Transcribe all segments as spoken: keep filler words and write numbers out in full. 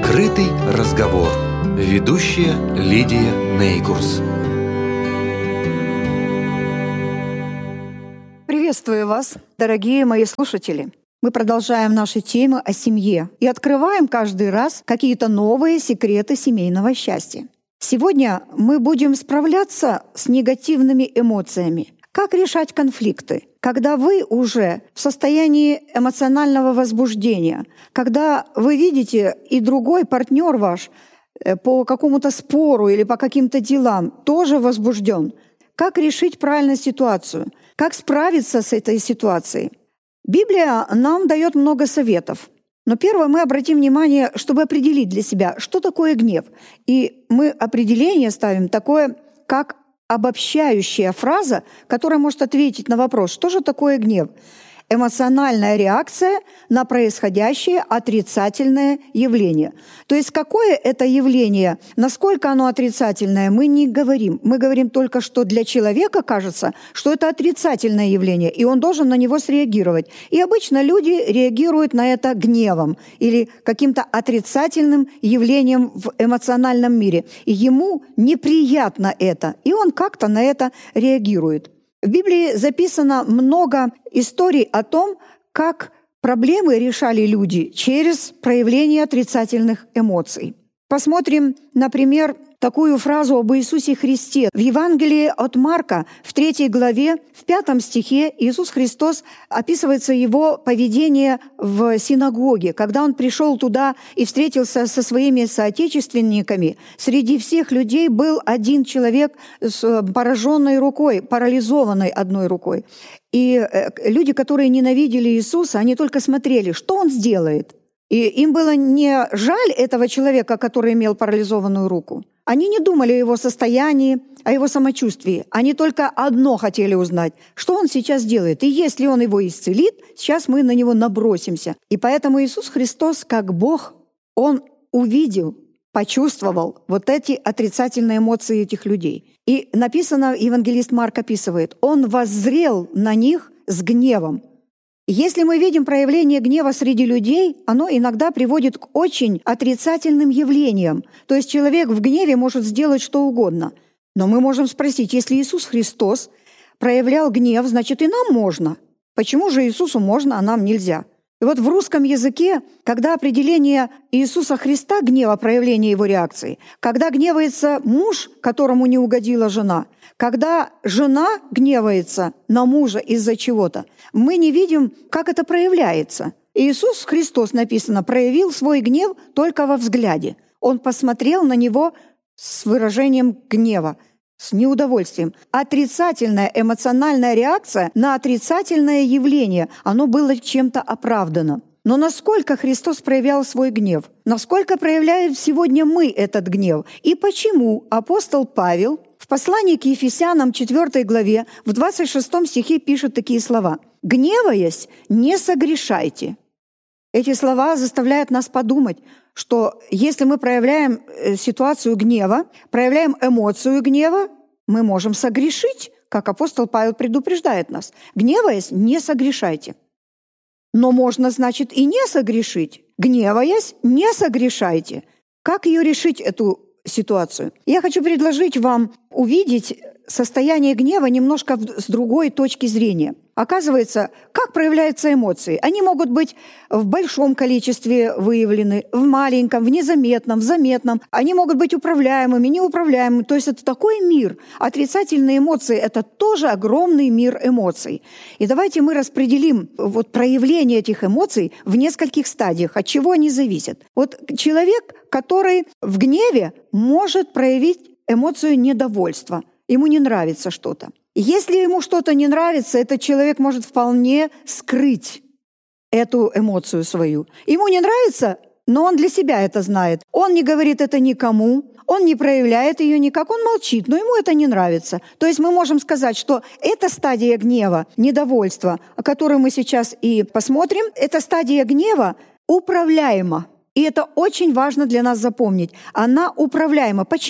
Открытый разговор. Ведущая Лидия Нейкурс. Приветствую вас, дорогие мои слушатели. Мы продолжаем наши темы о семье и открываем каждый раз какие-то новые секреты семейного счастья. Сегодня мы будем справляться с негативными эмоциями. Как решать конфликты, когда вы уже в состоянии эмоционального возбуждения, когда вы видите, и другой партнер ваш по какому-то спору или по каким-то делам тоже возбужден. Как решить правильно ситуацию? Как справиться с этой ситуацией? Библия нам дает много советов. Но первое, мы обратим внимание, чтобы определить для себя, что такое гнев. И мы определение ставим такое, как обобщающая фраза, которая может ответить на вопрос, что же такое гнев? Эмоциональная реакция на происходящее отрицательное явление. То есть какое это явление, насколько оно отрицательное, мы не говорим. Мы говорим только, что для человека кажется, что это отрицательное явление, и он должен на него среагировать. И обычно люди реагируют на это гневом или каким-то отрицательным явлением в эмоциональном мире. И ему неприятно это, и он как-то на это реагирует. В Библии записано много историй о том, как проблемы решали люди через проявление отрицательных эмоций. Посмотрим, например, такую фразу об Иисусе Христе. В Евангелии от Марка, в третьей главе, в пятом стихе Иисус Христос описывается его поведение в синагоге. Когда он пришел туда и встретился со своими соотечественниками, среди всех людей был один человек с пораженной рукой, парализованной одной рукой. И люди, которые ненавидели Иисуса, они только смотрели, что он сделает. И им было не жаль этого человека, который имел парализованную руку. Они не думали о его состоянии, о его самочувствии. Они только одно хотели узнать, что он сейчас делает. И если он его исцелит, сейчас мы на него набросимся. И поэтому Иисус Христос, как Бог, Он увидел, почувствовал вот эти отрицательные эмоции этих людей. И написано, евангелист Марк описывает, Он воззрел на них с гневом. Если мы видим проявление гнева среди людей, оно иногда приводит к очень отрицательным явлениям. То есть человек в гневе может сделать что угодно. Но мы можем спросить, если Иисус Христос проявлял гнев, значит и нам можно. Почему же Иисусу можно, а нам нельзя? И вот в русском языке, когда определение Иисуса Христа, гнева, проявление его реакции, когда гневается муж, которому не угодила жена, когда жена гневается на мужа из-за чего-то, мы не видим, как это проявляется. Иисус Христос, написано, проявил свой гнев только во взгляде. Он посмотрел на него с выражением гнева, с неудовольствием. Отрицательная эмоциональная реакция на отрицательное явление, оно было чем-то оправдано. Но насколько Христос проявлял свой гнев? Насколько проявляем сегодня мы этот гнев? И почему апостол Павел в послании к Ефесянам четвёртой главе в двадцать шестом стихе пишет такие слова: «Гневаясь, не согрешайте». Эти слова заставляют нас подумать, что если мы проявляем ситуацию гнева, проявляем эмоцию гнева, мы можем согрешить, как апостол Павел предупреждает нас. «Гневаясь, не согрешайте». Но можно, значит, и не согрешить. «Гневаясь, не согрешайте». Как ее решить, эту ситуацию? Я хочу предложить вам увидеть состояние гнева немножко с другой точки зрения. Оказывается, как проявляются эмоции? Они могут быть в большом количестве выявлены, в маленьком, в незаметном, в заметном. Они могут быть управляемыми, неуправляемыми. То есть это такой мир. Отрицательные эмоции – это тоже огромный мир эмоций. И давайте мы распределим вот проявление этих эмоций в нескольких стадиях, от чего они зависят. Вот человек, который в гневе может проявить эмоцию недовольства. Ему не нравится что-то. Если ему что-то не нравится, этот человек может вполне скрыть эту эмоцию свою. Ему не нравится, но он для себя это знает. Он не говорит это никому, он не проявляет ее никак, он молчит, но ему это не нравится. То есть мы можем сказать, что эта стадия гнева, недовольства, о которой мы сейчас и посмотрим, эта стадия гнева управляема. И это очень важно для нас запомнить. Она управляема. Почему?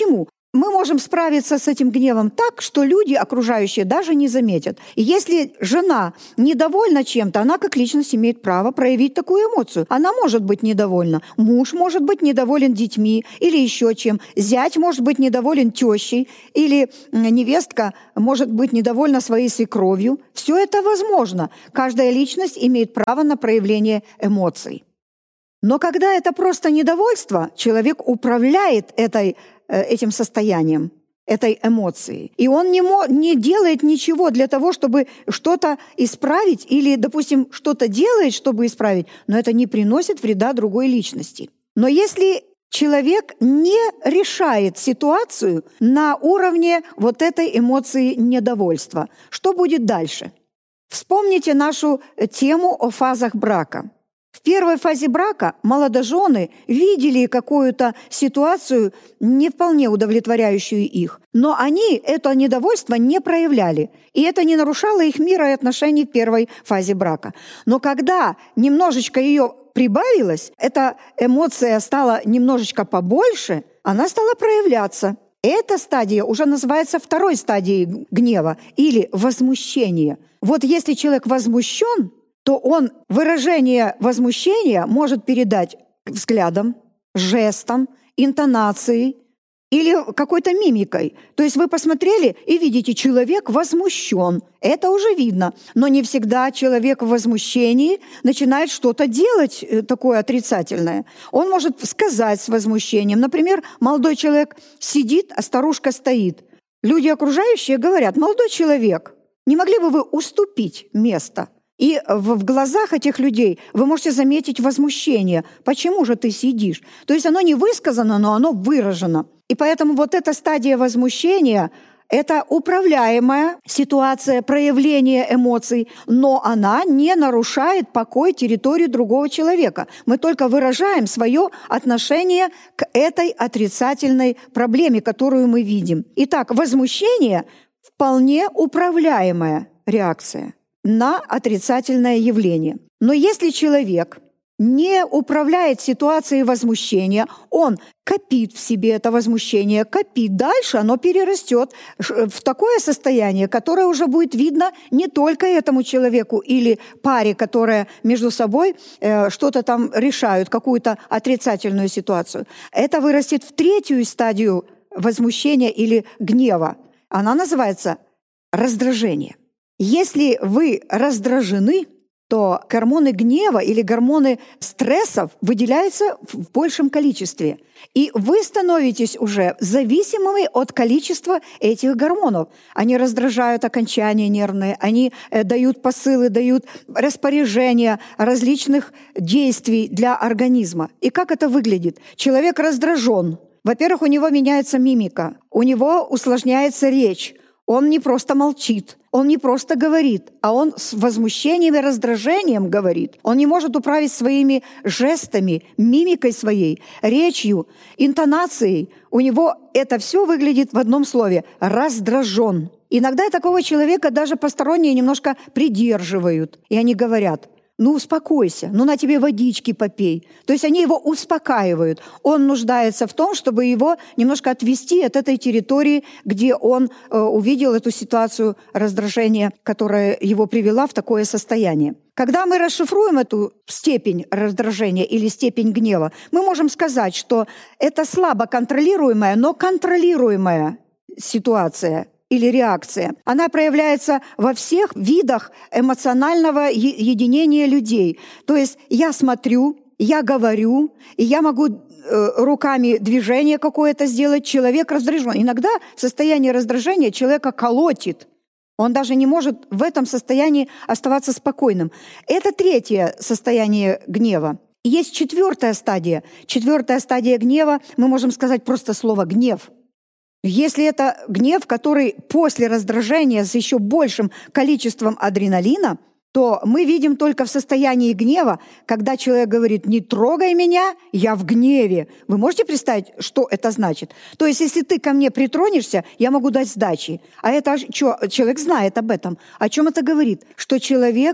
мы можем справиться с этим гневом так, что люди окружающие даже не заметят. И если жена недовольна чем-то, она как личность имеет право проявить такую эмоцию. Она может быть недовольна. Муж может быть недоволен детьми или еще чем. Зять может быть недоволен тещей. Или невестка может быть недовольна своей свекровью. Все это возможно. Каждая личность имеет право на проявление эмоций. Но когда это просто недовольство, человек управляет этой этим состоянием, этой эмоцией. И он не, мо- не делает ничего для того, чтобы что-то исправить, или, допустим, что-то делает, чтобы исправить, но это не приносит вреда другой личности. Но если человек не решает ситуацию на уровне вот этой эмоции недовольства, что будет дальше? Вспомните нашу тему о фазах брака. В первой фазе брака молодожены видели какую-то ситуацию, не вполне удовлетворяющую их, но они это недовольство не проявляли, и это не нарушало их мира и отношений в первой фазе брака. Но когда немножечко ее прибавилось, эта эмоция стала немножечко побольше, она стала проявляться. Эта стадия уже называется второй стадией гнева или возмущения. Вот если человек возмущен, то он выражение возмущения может передать взглядом, жестом, интонацией или какой-то мимикой. То есть вы посмотрели и видите, человек возмущен. Это уже видно. Но не всегда человек в возмущении начинает что-то делать такое отрицательное. Он может сказать с возмущением. Например, молодой человек сидит, а старушка стоит. Люди окружающие говорят: «Молодой человек, не могли бы вы уступить место?» И в глазах этих людей вы можете заметить возмущение. Почему же ты сидишь? То есть оно не высказано, но оно выражено. И поэтому вот эта стадия возмущения – это управляемая ситуация проявления эмоций, но она не нарушает покой территории другого человека. Мы только выражаем свое отношение к этой отрицательной проблеме, которую мы видим. Итак, возмущение – вполне управляемая реакция на отрицательное явление. Но если человек не управляет ситуацией возмущения, он копит в себе это возмущение, копит дальше, оно перерастет в такое состояние, которое уже будет видно не только этому человеку или паре, которая между собой э, что-то там решают, какую-то отрицательную ситуацию. Это вырастет в третью стадию возмущения или гнева. Она называется раздражение. Если вы раздражены, то гормоны гнева или гормоны стрессов выделяются в большем количестве. И вы становитесь уже зависимыми от количества этих гормонов. Они раздражают окончания нервные, они дают посылы, дают распоряжения различных действий для организма. И как это выглядит? Человек раздражен. Во-первых, у него меняется мимика, у него усложняется речь. Он не просто молчит, он не просто говорит, а он с возмущением и раздражением говорит. Он не может управить своими жестами, мимикой своей, речью, интонацией. У него это все выглядит в одном слове – раздражен. Иногда такого человека даже посторонние немножко придерживают, и они говорят: «Ну, успокойся, ну, на тебе водички попей». То есть они его успокаивают. Он нуждается в том, чтобы его немножко отвести от этой территории, где он э, увидел эту ситуацию раздражения, которая его привела в такое состояние. Когда мы расшифруем эту степень раздражения или степень гнева, мы можем сказать, что это слабо контролируемая, но контролируемая ситуация или реакция. Она проявляется во всех видах эмоционального е- единения людей. То есть я смотрю, я говорю, и я могу э, руками движение какое-то сделать, человек раздражен. Иногда в состоянии раздражения человека колотит. Он даже не может в этом состоянии оставаться спокойным. Это третье состояние гнева. И есть четвертая стадия. Четвертая стадия гнева, мы можем сказать просто слово «гнев». Если это гнев, который после раздражения с еще большим количеством адреналина, то мы видим только в состоянии гнева, когда человек говорит: «Не трогай меня, я в гневе». Вы можете представить, что это значит? То есть, если ты ко мне притронешься, я могу дать сдачи. А это что? Человек знает об этом. О чем это говорит? Что человек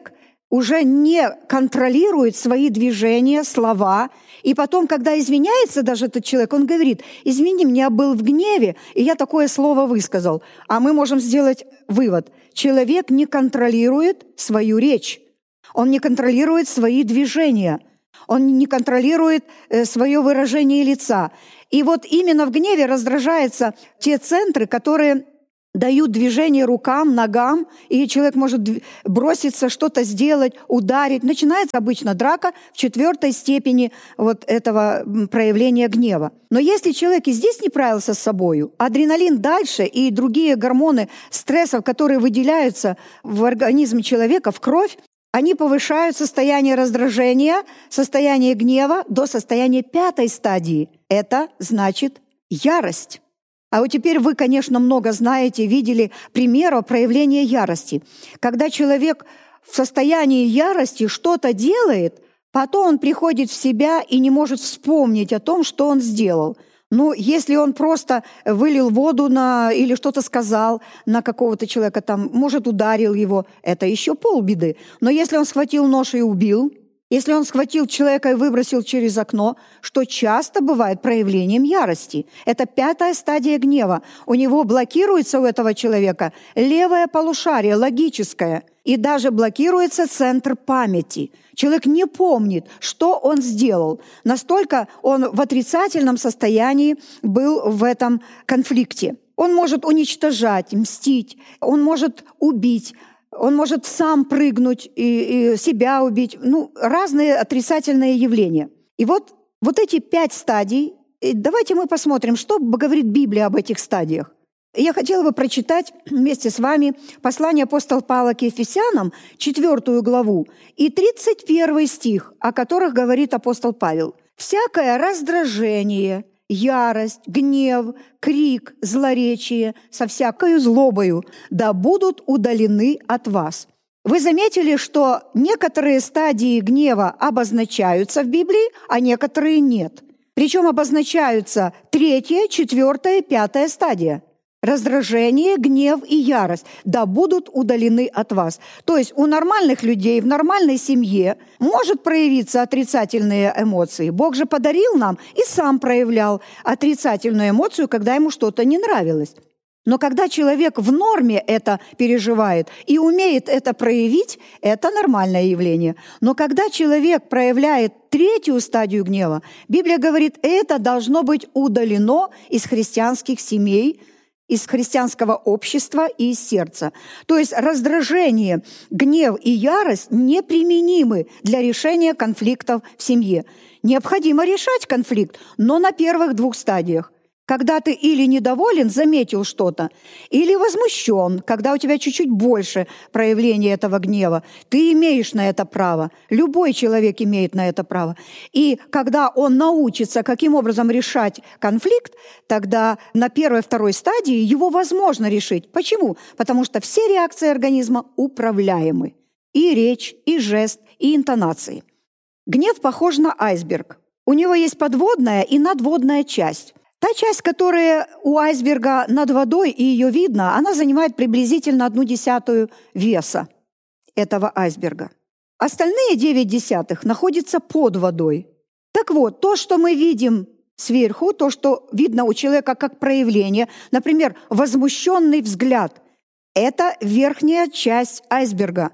уже не контролирует свои движения, слова. И потом, когда извиняется даже этот человек, он говорит: извини, я был в гневе, и я такое слово высказал. А мы можем сделать вывод: человек не контролирует свою речь, он не контролирует свои движения, он не контролирует свое выражение лица. И вот именно в гневе раздражаются те центры, которые дают движение рукам, ногам, и человек может броситься, что-то сделать, ударить. Начинается обычно драка в четвертой степени вот этого проявления гнева. Но если человек и здесь не справился с собой, адреналин дальше и другие гормоны стрессов, которые выделяются в организм человека, в кровь, они повышают состояние раздражения, состояние гнева до состояния пятой стадии. Это значит ярость. А вот теперь вы, конечно, много знаете, видели примеров проявления ярости. Когда человек в состоянии ярости что-то делает, потом он приходит в себя и не может вспомнить о том, что он сделал. Ну, если он просто вылил воду на, или что-то сказал на какого-то человека, там, может, ударил его, это еще полбеды. Но если он схватил нож и убил, если он схватил человека и выбросил через окно, что часто бывает проявлением ярости. Это пятая стадия гнева. У него блокируется, у этого человека, левое полушарие, логическое, и даже блокируется центр памяти. Человек не помнит, что он сделал. Настолько он в отрицательном состоянии был в этом конфликте. Он может уничтожать, мстить, он может убить, он может сам прыгнуть и, и себя убить. Ну, разные отрицательные явления. И вот, вот эти пять стадий, давайте мы посмотрим, что говорит Библия об этих стадиях. Я хотела бы прочитать вместе с вами послание апостола Павла к Ефесянам, четвертую главу, и тридцать первый стих, о которых говорит апостол Павел. «Всякое раздражение, ярость, гнев, крик, злоречие со всякою злобою да будут удалены от вас». Вы заметили, что некоторые стадии гнева обозначаются в Библии, а некоторые нет. Причем обозначаются третья, четвертая, пятая стадия. Раздражение, гнев и ярость да будут удалены от вас. То есть у нормальных людей в нормальной семье может проявиться отрицательные эмоции. Бог же подарил нам и сам проявлял отрицательную эмоцию, когда ему что-то не нравилось. Но когда человек в норме это переживает и умеет это проявить, это нормальное явление. Но когда человек проявляет третью стадию гнева, Библия говорит, это должно быть удалено из христианских семей, из христианского общества и из сердца. То есть раздражение, гнев и ярость неприменимы для решения конфликтов в семье. Необходимо решать конфликт, но на первых двух стадиях. Когда ты или недоволен, заметил что-то, или возмущен, когда у тебя чуть-чуть больше проявления этого гнева, ты имеешь на это право. Любой человек имеет на это право. И когда он научится, каким образом решать конфликт, тогда на первой и второй стадии его возможно решить. Почему? Потому что все реакции организма управляемы. И речь, и жест, и интонации. Гнев похож на айсберг. У него есть подводная и надводная часть. Та часть, которая у айсберга над водой, и ее видно, она занимает приблизительно одну десятую веса этого айсберга. Остальные девять десятых находятся под водой. Так вот, то, что мы видим сверху, то, что видно у человека как проявление, например, возмущенный взгляд, это верхняя часть айсберга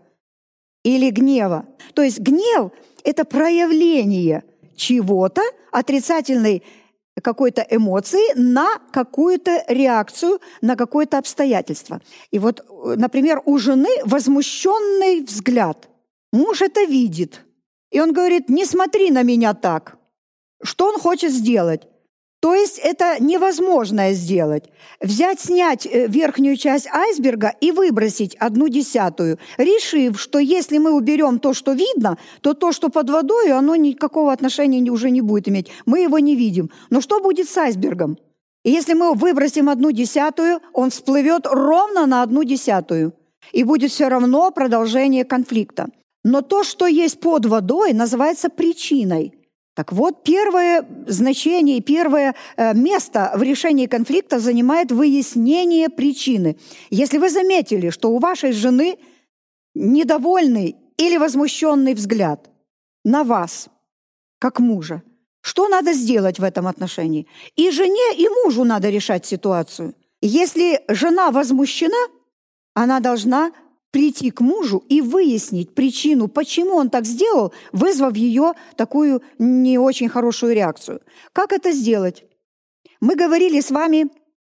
или гнева. То есть гнев – это проявление чего-то, отрицательной какой-то эмоции на какую-то реакцию, на какое-то обстоятельство. И вот, например, у жены возмущенный взгляд. Муж это видит. И он говорит, не смотри на меня так. Что он хочет сделать? То есть это невозможное сделать. Взять, снять верхнюю часть айсберга и выбросить одну десятую, решив, что если мы уберем то, что видно, то то, что под водой, оно никакого отношения уже не будет иметь. Мы его не видим. Но что будет с айсбергом? И если мы выбросим одну десятую, он всплывет ровно на одну десятую. И будет все равно продолжение конфликта. Но то, что есть под водой, называется причиной. Так вот, первое значение, первое место в решении конфликта занимает выяснение причины. Если вы заметили, что у вашей жены недовольный или возмущенный взгляд на вас, как мужа. Что надо сделать в этом отношении? И жене, и мужу надо решать ситуацию. Если жена возмущена, она должна прийти к мужу и выяснить причину, почему он так сделал, вызвав ее такую не очень хорошую реакцию. Как это сделать? Мы говорили с вами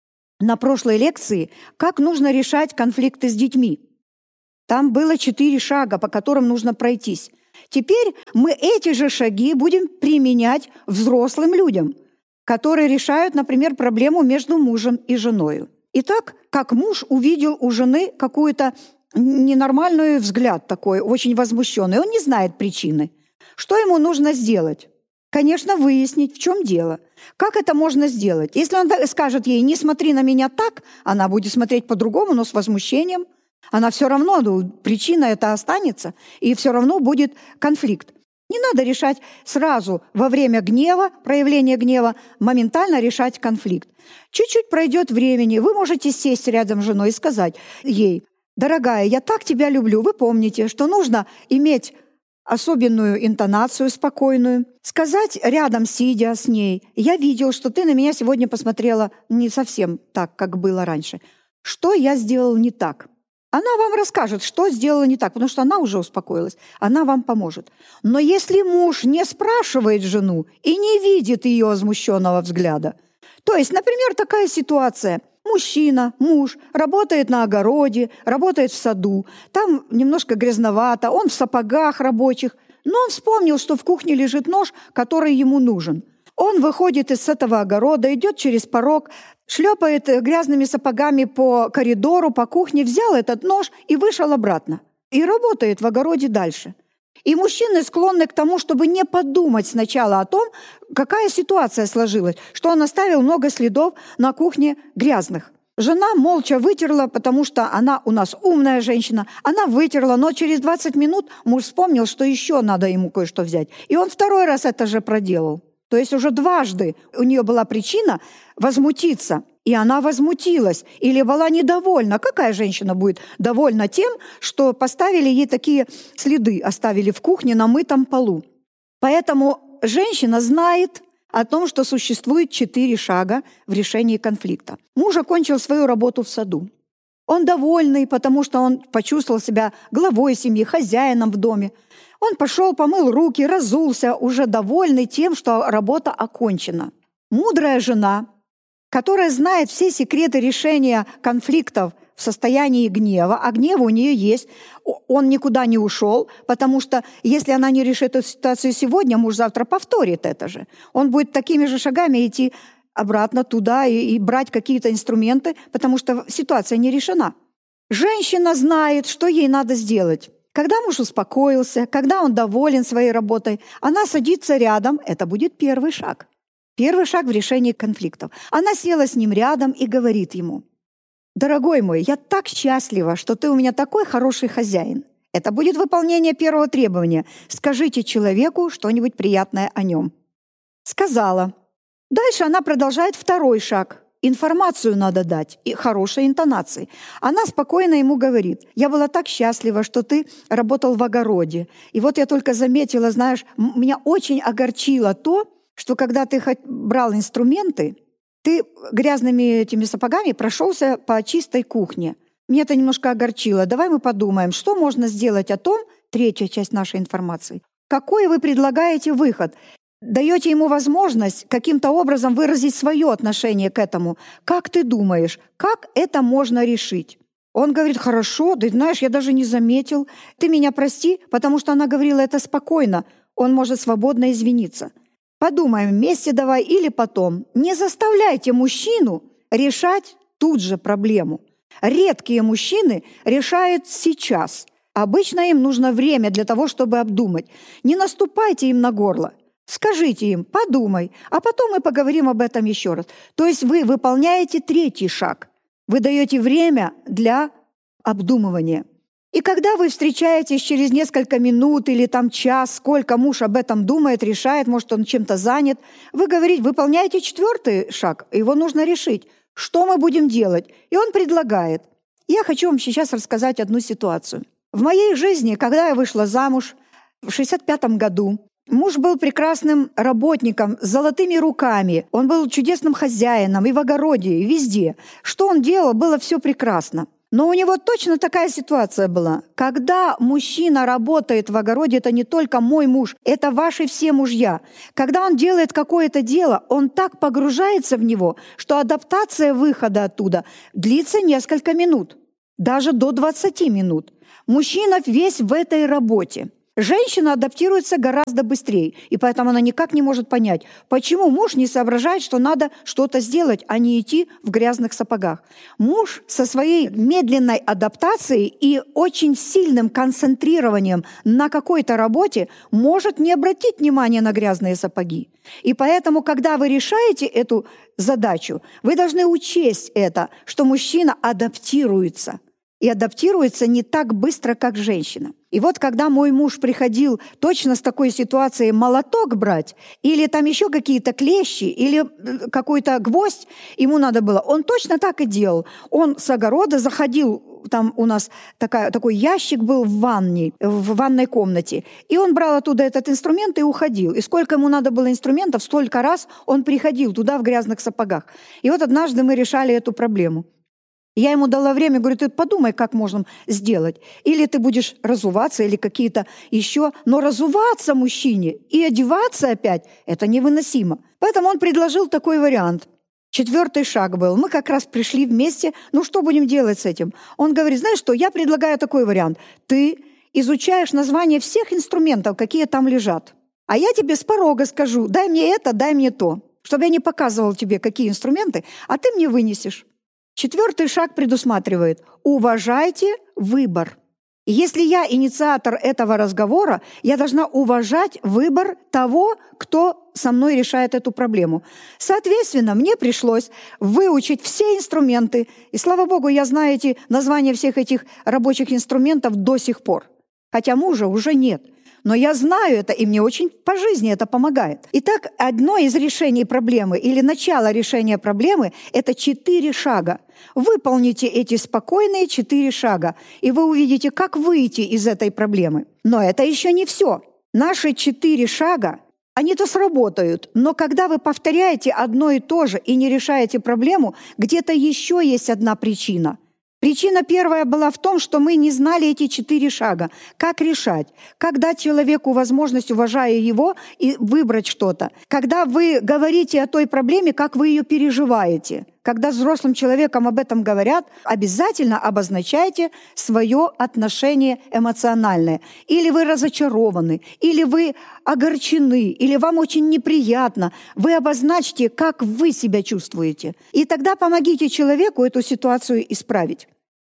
на прошлой лекции, как нужно решать конфликты с детьми. Там было четыре шага, по которым нужно пройтись. Теперь мы эти же шаги будем применять взрослым людям, которые решают, например, проблему между мужем и женой. Итак, как муж увидел у жены какую-то ненормальный взгляд такой, очень возмущенный, он не знает причины. Что ему нужно сделать? Конечно, выяснить, в чем дело. Как это можно сделать? Если он скажет ей: «Не смотри на меня так», она будет смотреть по-другому, но с возмущением. Она все равно, ну, причина это останется, и все равно будет конфликт. Не надо решать сразу во время гнева, проявления гнева, моментально решать конфликт. Чуть-чуть пройдет времени, вы можете сесть рядом с женой и сказать ей: «Дорогая, я так тебя люблю». Вы помните, что нужно иметь особенную интонацию, спокойную. Сказать рядом, сидя с ней: «Я видел, что ты на меня сегодня посмотрела не совсем так, как было раньше. Что я сделал не так?» Она вам расскажет, что сделала не так, потому что она уже успокоилась, она вам поможет. Но если муж не спрашивает жену и не видит ее возмущенного взгляда, то есть, например, такая ситуация: мужчина, муж, работает на огороде, работает в саду, там немножко грязновато, он в сапогах рабочих, но он вспомнил, что в кухне лежит нож, который ему нужен. Он выходит из этого огорода, идет через порог, шлепает грязными сапогами по коридору, по кухне, взял этот нож и вышел обратно. И работает в огороде дальше. И мужчины склонны к тому, чтобы не подумать сначала о том, какая ситуация сложилась, что он оставил много следов на кухне грязных. Жена молча вытерла, потому что она у нас умная женщина. Она вытерла, но через двадцать минут муж вспомнил, что еще надо ему кое-что взять. И он второй раз это же проделал. То есть уже дважды у нее была причина возмутиться, и она возмутилась или была недовольна. Какая женщина будет довольна тем, что поставили ей такие следы, оставили в кухне на мытом полу? Поэтому женщина знает о том, что существует четыре шага в решении конфликта. Муж окончил свою работу в саду. Он довольный, потому что он почувствовал себя главой семьи, хозяином в доме. Он пошел, помыл руки, разулся, уже довольный тем, что работа окончена. Мудрая жена, которая знает все секреты решения конфликтов в состоянии гнева, а гнев у нее есть, он никуда не ушел, потому что если она не решит эту ситуацию сегодня, муж завтра повторит это же. Он будет такими же шагами идти обратно туда и, и брать какие-то инструменты, потому что ситуация не решена. Женщина знает, что ей надо сделать. Когда муж успокоился, когда он доволен своей работой, она садится рядом, это будет первый шаг. Первый шаг в решении конфликтов. Она села с ним рядом и говорит ему: «Дорогой мой, я так счастлива, что ты у меня такой хороший хозяин». Это будет выполнение первого требования. Скажите человеку что-нибудь приятное о нем. Сказала. Дальше она продолжает второй шаг. Информацию надо дать, и хорошей интонацией. Она спокойно ему говорит: «Я была так счастлива, что ты работал в огороде. И вот я только заметила, знаешь, меня очень огорчило то, что когда ты брал инструменты, ты грязными этими сапогами прошелся по чистой кухне. Меня это немножко огорчило. Давай мы подумаем, что можно сделать о том», третья часть нашей информации, «какой вы предлагаете выход». Даете ему возможность каким-то образом выразить свое отношение к этому. Как ты думаешь, как это можно решить? Он говорит: «Хорошо, да знаешь, я даже не заметил. Ты меня прости», потому что она говорила это спокойно. Он может свободно извиниться. Подумаем вместе давай или потом. Не заставляйте мужчину решать тут же проблему. Редкие мужчины решают сейчас. Обычно им нужно время для того, чтобы обдумать. Не наступайте им на горло. Скажите им: «Подумай, а потом мы поговорим об этом еще раз». То есть вы выполняете третий шаг. Вы даете время для обдумывания. И когда вы встречаетесь через несколько минут или там час, сколько муж об этом думает, решает, может, он чем-то занят, вы говорите, выполняете четвертый шаг, его нужно решить. Что мы будем делать? И он предлагает. Я хочу вам сейчас рассказать одну ситуацию. В моей жизни, когда я вышла замуж в шестьдесят пятом году, муж был прекрасным работником с золотыми руками. Он был чудесным хозяином и в огороде, и везде. Что он делал, было все прекрасно. Но у него точно такая ситуация была. Когда мужчина работает в огороде, это не только мой муж, это ваши все мужья. Когда он делает какое-то дело, он так погружается в него, что адаптация выхода оттуда длится несколько минут, даже до двадцати минут. Мужчина весь в этой работе. Женщина адаптируется гораздо быстрее, и поэтому она никак не может понять, почему муж не соображает, что надо что-то сделать, а не идти в грязных сапогах. Муж со своей медленной адаптацией и очень сильным концентрированием на какой-то работе может не обратить внимания на грязные сапоги. И поэтому, когда вы решаете эту задачу, вы должны учесть это, что мужчина адаптируется. И адаптируется не так быстро, как женщина. И вот когда мой муж приходил точно с такой ситуацией молоток брать, или там еще какие-то клещи, или какой-то гвоздь ему надо было, он точно так и делал. Он с огорода заходил, там у нас такая, такой ящик был в ванне, в ванной комнате, и он брал оттуда этот инструмент и уходил. И сколько ему надо было инструментов, столько раз он приходил туда в грязных сапогах. И вот однажды мы решали эту проблему. Я ему дала время, говорю, ты подумай, как можно сделать. Или ты будешь разуваться, или какие-то еще. Но разуваться мужчине и одеваться опять – это невыносимо. Поэтому он предложил такой вариант. Четвертый шаг был. Мы как раз пришли вместе. Ну, что будем делать с этим? Он говорит, знаешь что, я предлагаю такой вариант. Ты изучаешь названия всех инструментов, какие там лежат. А я тебе с порога скажу, дай мне это, дай мне то. Чтобы я не показывал тебе, какие инструменты, а ты мне вынесешь. Четвертый шаг предусматривает «уважайте выбор». Если я инициатор этого разговора, я должна уважать выбор того, кто со мной решает эту проблему. Соответственно, мне пришлось выучить все инструменты. И, слава богу, я знаю эти названия всех этих рабочих инструментов до сих пор. Хотя мужа уже нет. Но я знаю это, и мне очень по жизни это помогает. Итак, одно из решений проблемы или начало решения проблемы – это четыре шага. Выполните эти спокойные четыре шага, и вы увидите, как выйти из этой проблемы. Но это еще не все. Наши четыре шага, они-то сработают, но когда вы повторяете одно и то же и не решаете проблему, где-то еще есть одна причина. Причина первая была в том, что мы не знали эти четыре шага. Как решать? Как дать человеку возможность, уважая его, и выбрать что-то? Когда вы говорите о той проблеме, как вы ее переживаете? Когда с взрослым человеком об этом говорят, обязательно обозначайте свое отношение эмоциональное. Или вы разочарованы, или вы огорчены, или вам очень неприятно. Вы обозначьте, как вы себя чувствуете. И тогда помогите человеку эту ситуацию исправить.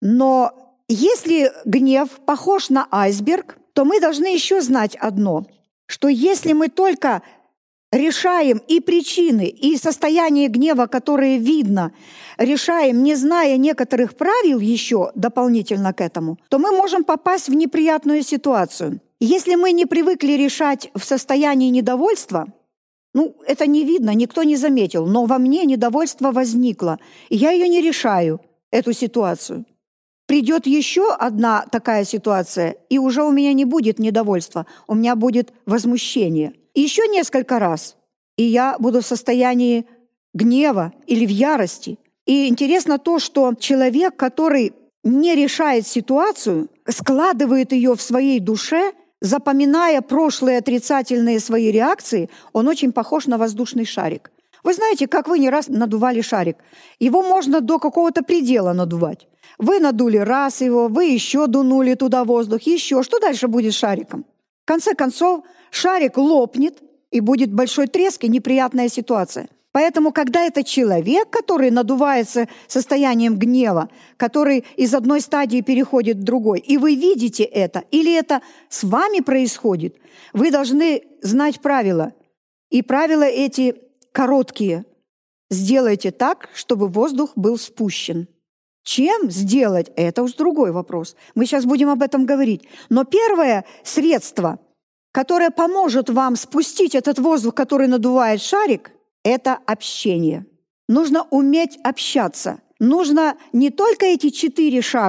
Но если гнев похож на айсберг, то мы должны еще знать одно, что если мы только решаем и причины, и состояние гнева, которое видно, решаем, не зная некоторых правил еще дополнительно к этому, то мы можем попасть в неприятную ситуацию. Если мы не привыкли решать в состоянии недовольства, ну, это не видно, никто не заметил, но во мне недовольство возникло, и я ее не решаю, эту ситуацию. Придет еще одна такая ситуация, и уже у меня не будет недовольства, у меня будет возмущение. И еще несколько раз, и я буду в состоянии гнева или в ярости. И интересно то, что человек, который не решает ситуацию, складывает ее в своей душе, запоминая прошлые отрицательные свои реакции, он очень похож на воздушный шарик. Вы знаете, как вы не раз надували шарик. Его можно до какого-то предела надувать. Вы надули раз его, вы еще дунули туда воздух, еще. Что дальше будет с шариком? В конце концов, шарик лопнет, и будет большой треск и неприятная ситуация. Поэтому, когда это человек, который надувается состоянием гнева, который из одной стадии переходит в другой, и вы видите это, или это с вами происходит, вы должны знать правила. И правила эти короткие. Сделайте так, чтобы воздух был спущен. Чем сделать? Это уж другой вопрос. Мы сейчас будем об этом говорить. Но первое средство, которое поможет вам спустить этот воздух, который надувает шарик, это общение. Нужно уметь общаться. Нужно не только эти четыре шага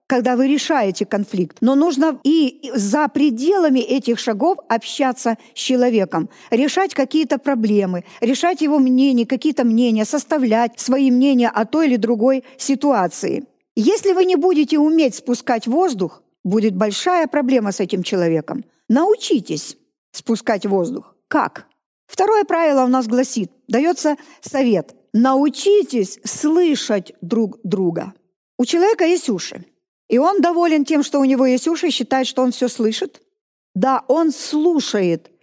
когда вы решаете конфликт, но нужно и за пределами этих шагов общаться с человеком, решать какие-то проблемы, решать его мнение, какие-то мнения, составлять свои мнения о той или другой ситуации. Если вы не будете уметь спускать воздух, будет большая проблема с этим человеком. Научитесь спускать воздух. Как? Второе правило у нас гласит, дается совет. Научитесь слышать друг друга. У человека есть уши. И он доволен тем, что у него есть уши, считает, что он все слышит. Да, он слушает